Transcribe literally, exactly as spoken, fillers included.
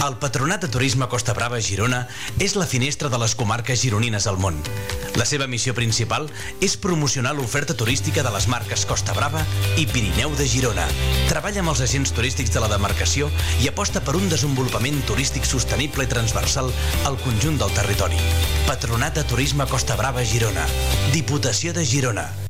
El Patronat de Turisme Costa Brava Girona és la finestra de les comarques gironines al món. La seva missió principal és promocionar l'oferta turística de les marques Costa Brava i Pirineu de Girona. Treballa amb els agents turístics de la demarcació i aposta per un desenvolupament turístic sostenible i transversal al conjunt del territori. Patronat de Turisme Costa Brava Girona. Diputació de Girona.